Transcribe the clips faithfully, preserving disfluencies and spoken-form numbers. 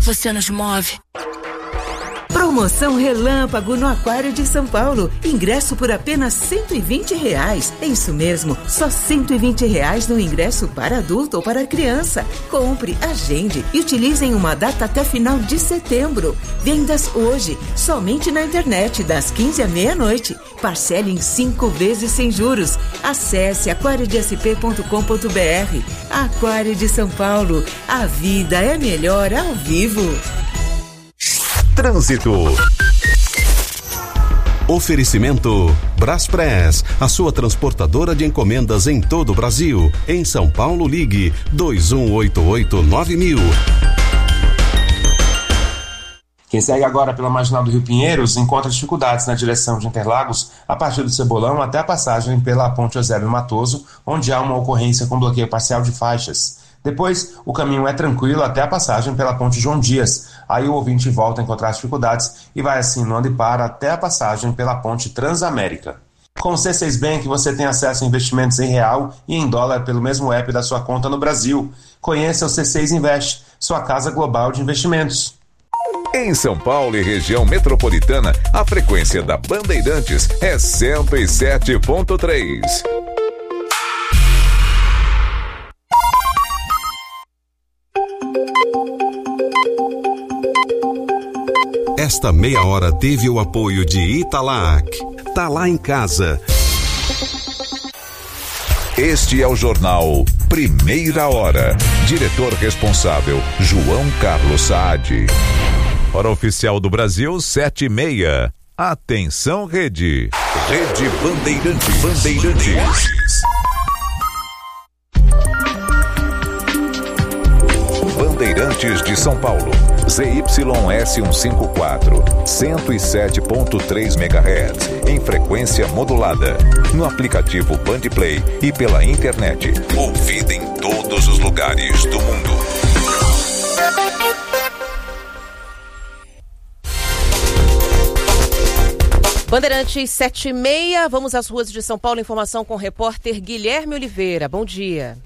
você nos move. Promoção Relâmpago no Aquário de São Paulo. Ingresso por apenas cento e vinte reais. É isso mesmo, só cento e vinte reais no ingresso para adulto ou para criança. Compre, agende e utilize em uma data até final de setembro. Vendas hoje, somente na internet, das quinze à meia-noite. Parcele em cinco vezes sem juros. Acesse aquário de s p ponto com ponto b r. Aquário de São Paulo. A vida é melhor ao vivo. Trânsito. Oferecimento Braspress, a sua transportadora de encomendas em todo o Brasil. Em São Paulo, ligue dois um oito oito nove mil. Quem segue agora pela Marginal do Rio Pinheiros encontra dificuldades na direção de Interlagos a partir do Cebolão até a passagem pela Ponte Eusébio Matoso, onde há uma ocorrência com bloqueio parcial de faixas. Depois, o caminho é tranquilo até a passagem pela Ponte João Dias. Aí o ouvinte volta a encontrar dificuldades e vai assim no Andipar até a passagem pela Ponte Transamérica. Com o C seis Bank você tem acesso a investimentos em real e em dólar pelo mesmo app da sua conta no Brasil. Conheça o C seis Invest, sua casa global de investimentos. Em São Paulo e região metropolitana, a frequência da Bandeirantes é cento e sete ponto três. Esta meia hora teve o apoio de Italac. Tá lá em casa. Este é o jornal Primeira Hora. Diretor responsável, João Carlos Saad. Hora oficial do Brasil, sete e meia. Atenção, Rede. Rede Bandeirantes. Bandeirantes. Bandeirantes de São Paulo. Z Y S cento e cinquenta e quatro, cento e sete ponto três megahertz, em frequência modulada. No aplicativo Bandplay e pela internet. Ouvida em todos os lugares do mundo. Bandeirantes sete e meia, vamos às ruas de São Paulo. Informação com o repórter Guilherme Oliveira. Bom dia.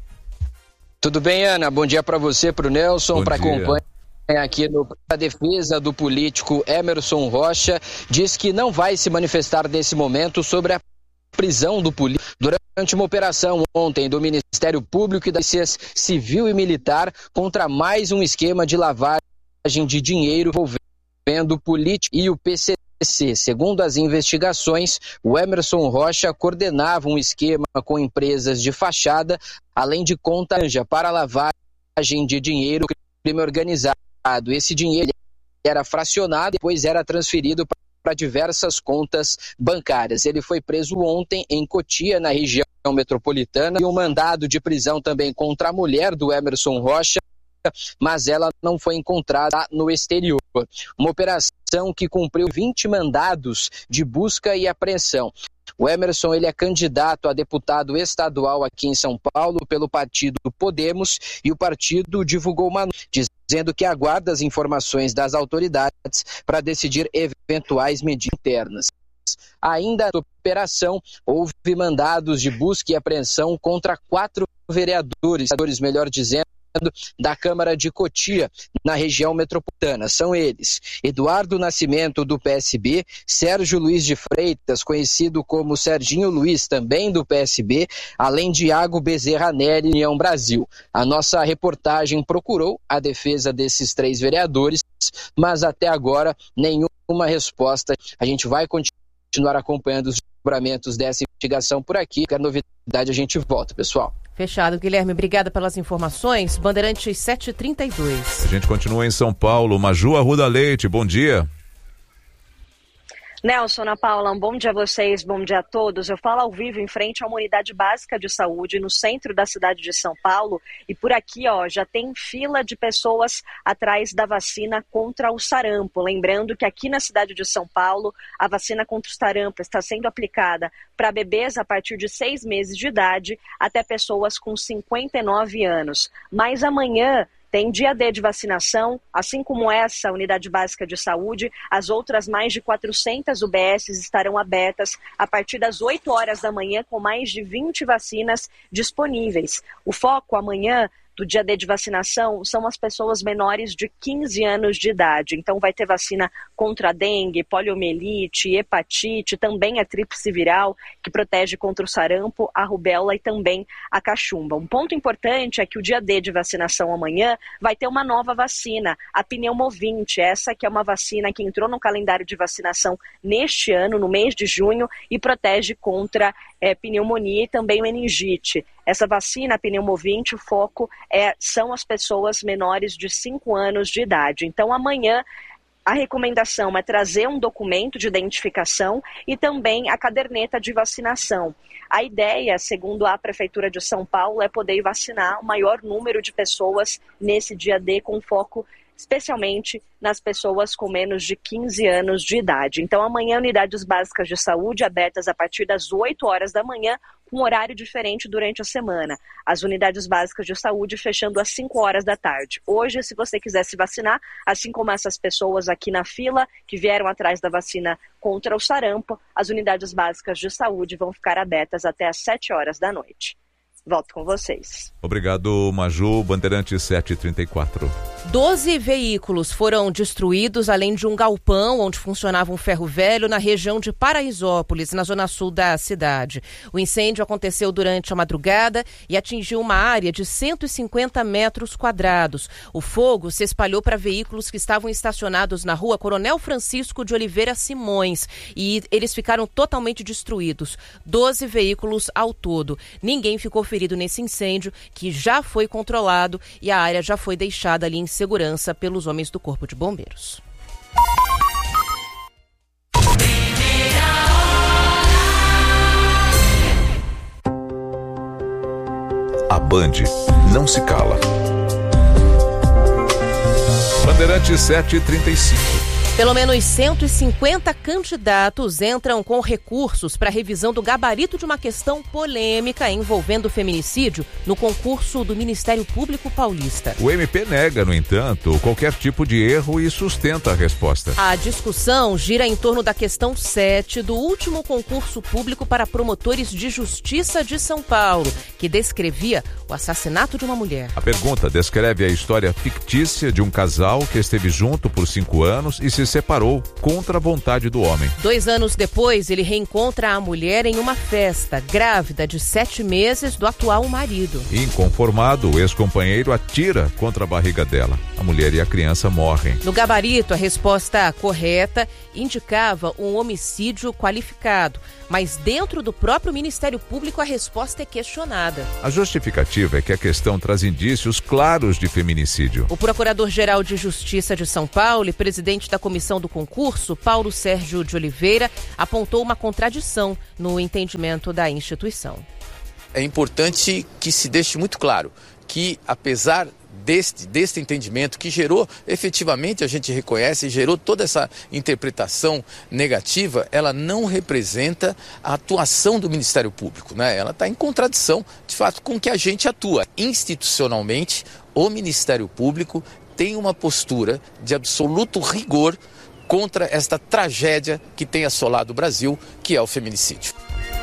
Tudo bem, Ana? Bom dia para você, para o Nelson, para acompanhar aqui no a defesa do político Emerson Rocha. Diz que não vai se manifestar nesse momento sobre a prisão do político durante uma operação ontem do Ministério Público e da Polícia Civil e Militar contra mais um esquema de lavagem de dinheiro envolvendo o político e o P C C. Segundo as investigações, o Emerson Rocha coordenava um esquema com empresas de fachada, além de conta anja para lavagem de dinheiro crime organizado. Esse dinheiro era fracionado e depois era transferido para diversas contas bancárias. Ele foi preso ontem em Cotia, na região metropolitana, e um mandado de prisão também contra a mulher do Emerson Rocha, mas ela não foi encontrada no exterior. Uma operação que cumpriu vinte mandados de busca e apreensão. O Emerson ele é candidato a deputado estadual aqui em São Paulo pelo partido Podemos e o partido divulgou uma nota dizendo que aguarda as informações das autoridades para decidir eventuais medidas internas. Ainda na operação, houve mandados de busca e apreensão contra quatro vereadores, vereadores melhor dizendo, da Câmara de Cotia, na região metropolitana. São eles: Eduardo Nascimento, do P S B, Sérgio Luiz de Freitas, conhecido como Serginho Luiz, também do P S B, além de Iago Bezerra Neri, União Brasil. A nossa reportagem procurou a defesa desses três vereadores, mas até agora nenhuma resposta. A gente vai continuar acompanhando os desdobramentos dessa investigação por aqui. Qualquer novidade a gente volta, pessoal. Fechado, Guilherme. Obrigada pelas informações. Bandeirantes sete e trinta e dois. A gente continua em São Paulo. Maju Arruda Leite, bom dia. Nelson, Ana Paula, um bom dia a vocês, bom dia a todos. Eu falo ao vivo em frente a uma unidade básica de saúde no centro da cidade de São Paulo e por aqui ó, já tem fila de pessoas atrás da vacina contra o sarampo. Lembrando que aqui na cidade de São Paulo a vacina contra o sarampo está sendo aplicada para bebês a partir de seis meses de idade até pessoas com cinquenta e nove anos. Mas amanhã tem dia D de vacinação, assim como essa unidade básica de saúde, as outras mais de quatrocentas U B S estarão abertas a partir das oito horas da manhã com mais de vinte vacinas disponíveis. O foco amanhã do dia D de vacinação são as pessoas menores de quinze anos de idade. Então vai ter vacina contra a dengue, poliomielite, hepatite, também a tríplice viral, que protege contra o sarampo, a rubéola e também a cachumba. Um ponto importante é que o dia D de vacinação amanhã vai ter uma nova vacina, a Pneumovinte, essa que é uma vacina que entrou no calendário de vacinação neste ano, no mês de junho, e protege contra é, pneumonia e também meningite. Essa vacina, a Pneumovinte, o foco é, são as pessoas menores de cinco anos de idade. Então, amanhã, a recomendação é trazer um documento de identificação e também a caderneta de vacinação. A ideia, segundo a Prefeitura de São Paulo, é poder vacinar o maior número de pessoas nesse dia D, com foco especialmente nas pessoas com menos de quinze anos de idade. Então, amanhã, unidades básicas de saúde abertas a partir das oito horas da manhã, com um horário diferente durante a semana. As unidades básicas de saúde fechando às cinco horas da tarde. Hoje, se você quiser se vacinar, assim como essas pessoas aqui na fila, que vieram atrás da vacina contra o sarampo, as unidades básicas de saúde vão ficar abertas até às sete horas da noite. Volto com vocês. Obrigado, Maju. Bandeirante sete e trinta e quatro. Doze veículos foram destruídos, além de um galpão onde funcionava um ferro velho na região de Paraisópolis, na zona sul da cidade. O incêndio aconteceu durante a madrugada e atingiu uma área de cento e cinquenta metros quadrados. O fogo se espalhou para veículos que estavam estacionados na rua Coronel Francisco de Oliveira Simões e eles ficaram totalmente destruídos. Doze veículos ao todo. Ninguém ficou ferido nesse incêndio, que já foi controlado e a área já foi deixada ali em segurança pelos homens do Corpo de Bombeiros. A Band não se cala. Bandeirante sete e trinta e cinco. Pelo menos cento e cinquenta candidatos entram com recursos para a revisão do gabarito de uma questão polêmica envolvendo feminicídio no concurso do Ministério Público Paulista. O M P nega, no entanto, qualquer tipo de erro e sustenta a resposta. A discussão gira em torno da questão sete do último concurso público para promotores de justiça de São Paulo, que descrevia o assassinato de uma mulher. A pergunta descreve a história fictícia de um casal que esteve junto por cinco anos e se separou contra a vontade do homem. Dois anos depois, ele reencontra a mulher em uma festa, grávida de sete meses do atual marido. Inconformado, o ex-companheiro atira contra a barriga dela. A mulher e a criança morrem. No gabarito, a resposta correta indicava um homicídio qualificado, mas dentro do próprio Ministério Público a resposta é questionada. A justificativa é que a questão traz indícios claros de feminicídio. O Procurador-Geral de Justiça de São Paulo e presidente da comissão do concurso, Paulo Sérgio de Oliveira, apontou uma contradição no entendimento da instituição. É importante que se deixe muito claro que, apesar Deste, deste entendimento que gerou, efetivamente a gente reconhece, gerou toda essa interpretação negativa, ela não representa a atuação do Ministério Público, né? Ela está em contradição, de fato, com o que a gente atua. Institucionalmente, o Ministério Público tem uma postura de absoluto rigor contra esta tragédia que tem assolado o Brasil, que é o feminicídio.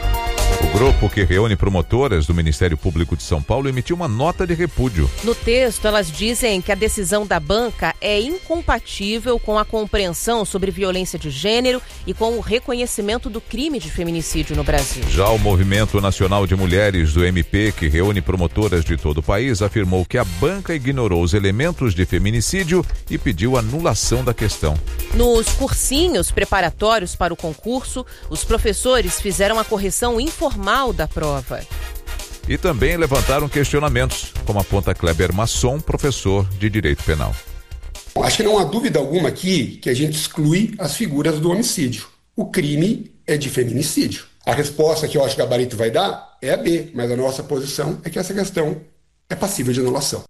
O grupo que reúne promotoras do Ministério Público de São Paulo emitiu uma nota de repúdio. No texto, elas dizem que a decisão da banca é incompatível com a compreensão sobre violência de gênero e com o reconhecimento do crime de feminicídio no Brasil. Já o Movimento Nacional de Mulheres do M P, que reúne promotoras de todo o país, afirmou que a banca ignorou os elementos de feminicídio e pediu anulação da questão. Nos cursinhos preparatórios para o concurso, os professores fizeram a correção informal da prova. E também levantaram questionamentos, como aponta Kleber Masson, professor de Direito Penal. Acho que não há dúvida alguma aqui que a gente exclui as figuras do homicídio. O crime é de feminicídio. A resposta que eu acho que o gabarito vai dar é a B, mas a nossa posição é que essa questão é passível de anulação.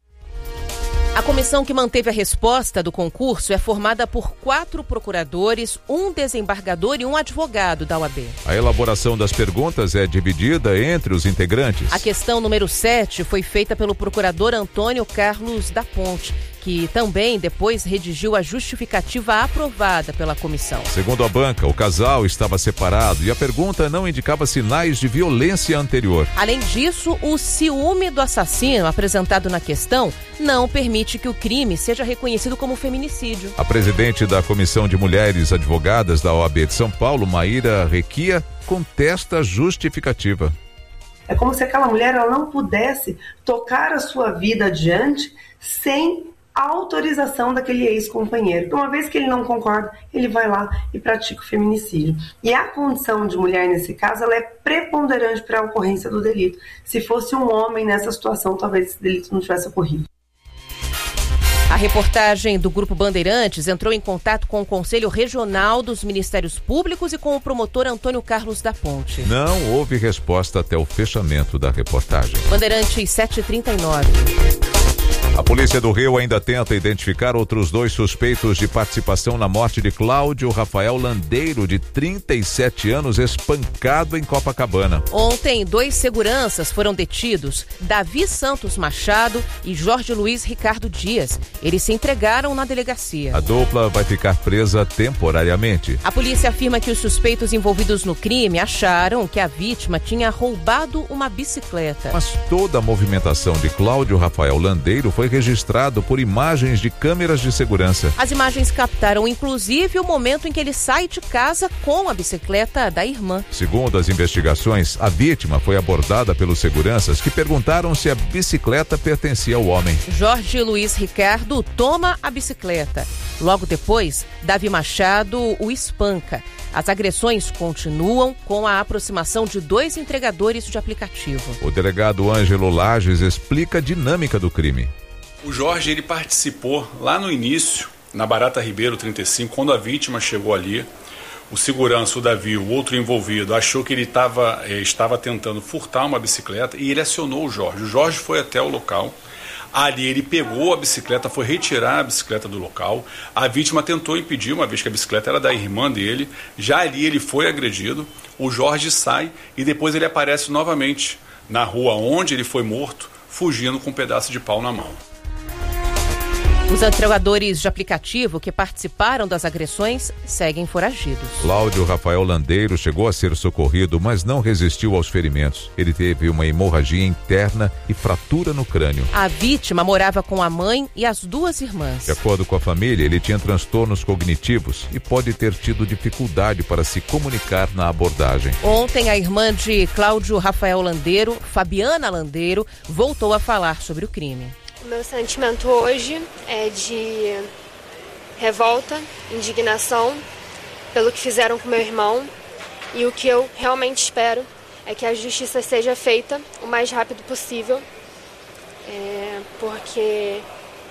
A comissão que manteve a resposta do concurso é formada por quatro procuradores, um desembargador e um advogado da O A B. A elaboração das perguntas é dividida entre os integrantes. A questão número sete foi feita pelo procurador Antônio Carlos da Ponte. que também depois redigiu a justificativa aprovada pela comissão. Segundo a banca, o casal estava separado e a pergunta não indicava sinais de violência anterior. Além disso, o ciúme do assassino apresentado na questão não permite que o crime seja reconhecido como feminicídio. A presidente da Comissão de Mulheres Advogadas da O A B de São Paulo, Maíra Requia, contesta a justificativa. É como se aquela mulher ela não pudesse tocar a sua vida adiante sem a autorização daquele ex-companheiro. Uma vez que ele não concorda, ele vai lá e pratica o feminicídio. E a condição de mulher nesse caso, ela é preponderante para a ocorrência do delito. Se fosse um homem nessa situação, talvez esse delito não tivesse ocorrido. A reportagem do Grupo Bandeirantes entrou em contato com o Conselho Regional dos Ministérios Públicos e com o promotor Antônio Carlos da Ponte. Não houve resposta até o fechamento da reportagem. Bandeirantes sete e trinta e nove. A Polícia do Rio ainda tenta identificar outros dois suspeitos de participação na morte de Cláudio Rafael Landeiro, de trinta e sete anos, espancado em Copacabana. Ontem, dois seguranças foram detidos, Davi Santos Machado e Jorge Luiz Ricardo Dias. Eles se entregaram na delegacia. A dupla vai ficar presa temporariamente. A polícia afirma que os suspeitos envolvidos no crime acharam que a vítima tinha roubado uma bicicleta. Mas toda a movimentação de Cláudio Rafael Landeiro foi registrado por imagens de câmeras de segurança. As imagens captaram inclusive o momento em que ele sai de casa com a bicicleta da irmã. Segundo as investigações, a vítima foi abordada pelos seguranças que perguntaram se a bicicleta pertencia ao homem. Jorge Luiz Ricardo toma a bicicleta. Logo depois, Davi Machado o espanca. As agressões continuam com a aproximação de dois entregadores de aplicativo. O delegado Ângelo Lages explica a dinâmica do crime. O Jorge ele participou lá no início, na Barata Ribeiro trinta e cinco, quando a vítima chegou ali. O segurança, o Davi, o outro envolvido, achou que ele tava, eh, estava tentando furtar uma bicicleta e ele acionou o Jorge. O Jorge foi até o local. Ali ele pegou a bicicleta, foi retirar a bicicleta do local. A vítima tentou impedir, uma vez que a bicicleta era da irmã dele. Já ali ele foi agredido. O Jorge sai e depois ele aparece novamente na rua onde ele foi morto, fugindo com um pedaço de pau na mão. Os entregadores de aplicativo que participaram das agressões seguem foragidos. Cláudio Rafael Landeiro chegou a ser socorrido, mas não resistiu aos ferimentos. Ele teve uma hemorragia interna e fratura no crânio. A vítima morava com a mãe e as duas irmãs. De acordo com a família, ele tinha transtornos cognitivos e pode ter tido dificuldade para se comunicar na abordagem. Ontem, a irmã de Cláudio Rafael Landeiro, Fabiana Landeiro, voltou a falar sobre o crime. O meu sentimento hoje é de revolta, indignação pelo que fizeram com meu irmão, e o que eu realmente espero é que a justiça seja feita o mais rápido possível, é, porque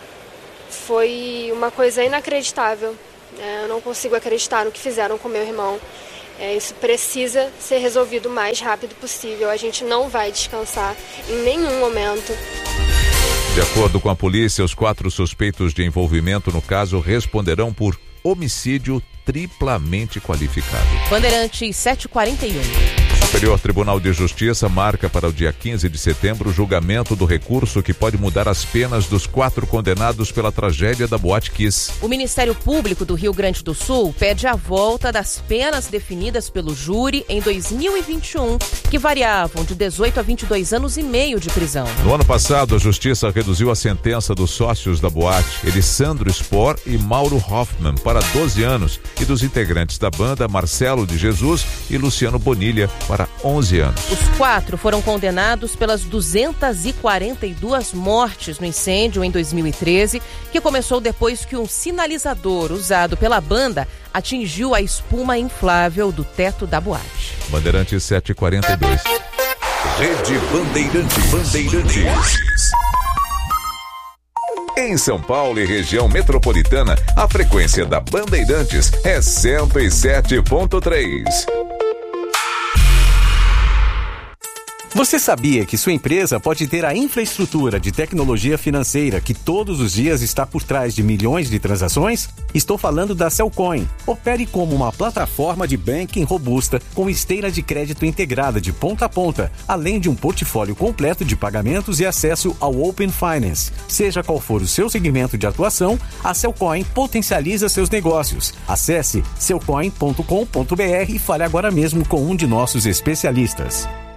foi uma coisa inacreditável. É, eu não consigo acreditar no que fizeram com meu irmão. É, isso precisa ser resolvido o mais rápido possível. A gente não vai descansar em nenhum momento. De acordo com a polícia, os quatro suspeitos de envolvimento no caso responderão por homicídio triplamente qualificado. Bandeirantes sete e quarenta e um. O Superior Tribunal de Justiça marca para o dia quinze de setembro o julgamento do recurso que pode mudar as penas dos quatro condenados pela tragédia da Boate Kiss. O Ministério Público do Rio Grande do Sul pede a volta das penas definidas pelo júri em dois mil e vinte e um, que variavam de dezoito a vinte e dois anos e meio de prisão. No ano passado, a Justiça reduziu a sentença dos sócios da boate, Elisandro Spor e Mauro Hoffman, para doze anos, e dos integrantes da banda, Marcelo de Jesus e Luciano Bonilha, para onze anos. Os quatro foram condenados pelas duzentas e quarenta e duas mortes no incêndio em dois mil e treze, que começou depois que um sinalizador usado pela banda atingiu a espuma inflável do teto da boate. Bandeirantes sete e quarenta e dois. Rede Bandeirantes. Bandeirantes. Em São Paulo e região metropolitana, a frequência da Bandeirantes é cento e sete ponto três. Você sabia que sua empresa pode ter a infraestrutura de tecnologia financeira que todos os dias está por trás de milhões de transações? Estou falando da Cellcoin. Opere como uma plataforma de banking robusta com esteira de crédito integrada de ponta a ponta, além de um portfólio completo de pagamentos e acesso ao Open Finance. Seja qual for o seu segmento de atuação, a Cellcoin potencializa seus negócios. Acesse cellcoin ponto com ponto b r e fale agora mesmo com um de nossos especialistas.